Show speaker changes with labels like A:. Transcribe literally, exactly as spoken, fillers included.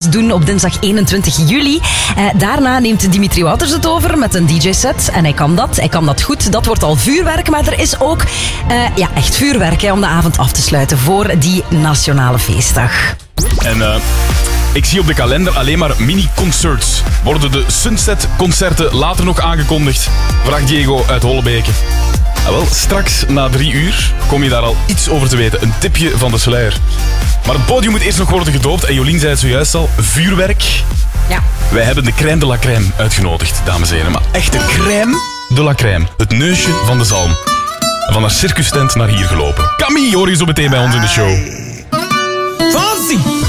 A: doen op dinsdag eenentwintig juli. Uh, daarna neemt Dimitri Wouters het over met een D J-set. En hij kan dat, hij kan dat goed. Dat wordt al vuurwerk, maar er is ook uh, ja, echt vuurwerk hè, om de avond af te sluiten voor die nationale feestdag.
B: En uh, ik zie op de kalender alleen maar mini-concerts. Worden de Sunset-concerten later nog aangekondigd? Vraagt Diego uit Hollebeke. Ah, wel, straks na drie uur kom je daar al iets over te weten. Een tipje van de sluier. Maar het podium moet eerst nog worden gedoopt. En Jolien zei het zojuist al, vuurwerk.
A: Ja.
B: Wij hebben de crème de la crème uitgenodigd, dames en heren. Maar echt de crème de la crème. Het neusje van de zalm. Van haar circustent naar hier gelopen. Camille hoor je zo meteen bij ons in de show.
C: Fancy!